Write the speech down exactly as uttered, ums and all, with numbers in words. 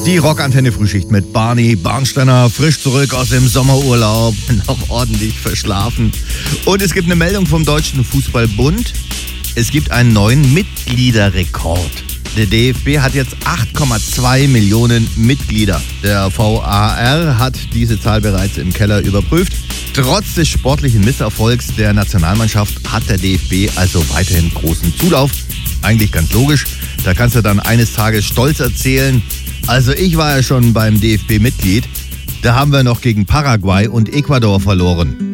Die Rockantenne-Frühschicht mit Barney Barnsteiner, frisch zurück aus dem Sommerurlaub, noch ordentlich verschlafen. Und es gibt eine Meldung vom Deutschen Fußballbund. Es gibt einen neuen Mitgliederrekord. Der D F B hat jetzt acht Komma zwei Millionen Mitglieder. Der V A R hat diese Zahl bereits im Keller überprüft. Trotz des sportlichen Misserfolgs der Nationalmannschaft hat der D F B also weiterhin großen Zulauf. Eigentlich ganz logisch. Da kannst du dann eines Tages stolz erzählen: Also ich war ja schon beim D F B Mitglied. Da haben wir noch gegen Paraguay und Ecuador verloren.